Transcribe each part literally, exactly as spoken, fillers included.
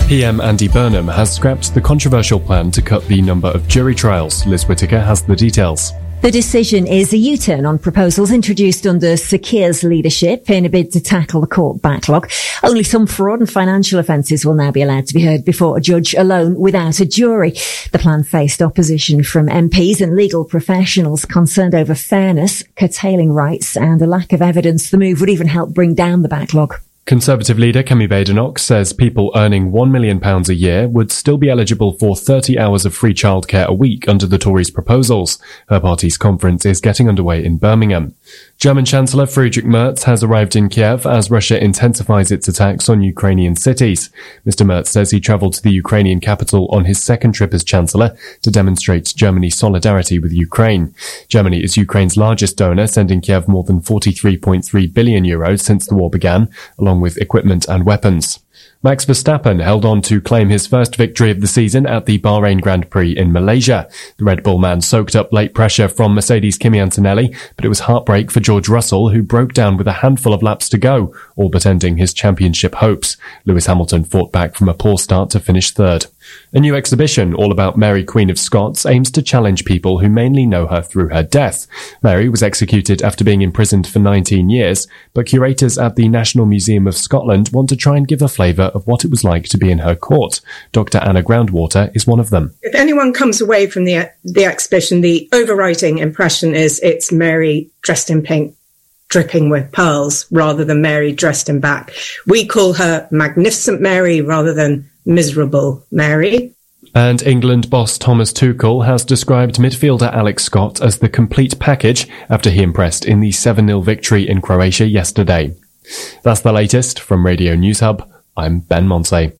P M Andy Burnham has scrapped the controversial plan to cut the number of jury trials. Liz Whittaker has the details. The decision is a U-turn on proposals introduced under Sir Keir's leadership in a bid to tackle the court backlog. Only some fraud and financial offences will now be allowed to be heard before a judge alone without a jury. The plan faced opposition from M Ps and legal professionals concerned over fairness, curtailing rights and a lack of evidence the move would even help bring down the backlog. Conservative leader Kemi Badenoch says people earning one million pounds a year would still be eligible for thirty hours of free childcare a week under the Tories' proposals. Her party's conference is getting underway in Birmingham. German Chancellor Friedrich Merz has arrived in Kiev as Russia intensifies its attacks on Ukrainian cities. Mister Merz says he travelled to the Ukrainian capital on his second trip as Chancellor to demonstrate Germany's solidarity with Ukraine. Germany is Ukraine's largest donor, sending Kiev more than forty-three point three billion euros since the war began, along with equipment and weapons. Max Verstappen held on to claim his first victory of the season at the Bahrain Grand Prix in Malaysia. The Red Bull man soaked up late pressure from Mercedes' Kimi Antonelli, but it was heartbreak for George Russell, who broke down with a handful of laps to go, all but ending his championship hopes. Lewis Hamilton fought back from a poor start to finish third. A new exhibition all about Mary, Queen of Scots aims to challenge people who mainly know her through her death. Mary was executed after being imprisoned for nineteen years, but curators at the National Museum of Scotland want to try and give a flavour of what it was like to be in her court. Doctor Anna Groundwater is one of them. If anyone comes away from the the exhibition, the overriding impression is it's Mary dressed in pink, dripping with pearls, rather than Mary dressed in black. We call her Magnificent Mary rather than Miserable Mary. And England boss Thomas Tuchel has described midfielder Alex Scott as the complete package after he impressed in the seven nil victory in Croatia yesterday. That's the latest from Radio News Hub. I'm Ben Monsey.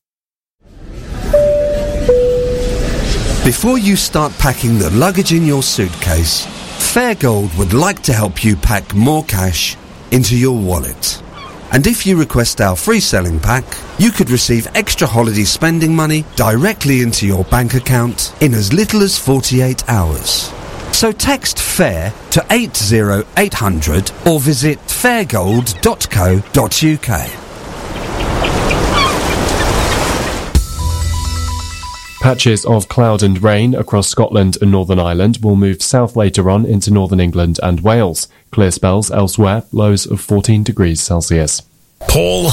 Before you start packing the luggage in your suitcase, Fairgold would like to help you pack more cash into your wallet. And if you request our free selling pack, you could receive extra holiday spending money directly into your bank account in as little as forty-eight hours. So text FAIR to eight zero eight hundred or visit fairgold dot co dot uk. Patches of cloud and rain across Scotland and Northern Ireland will move south later on into northern England and Wales. Clear spells elsewhere, lows of fourteen degrees Celsius. Paul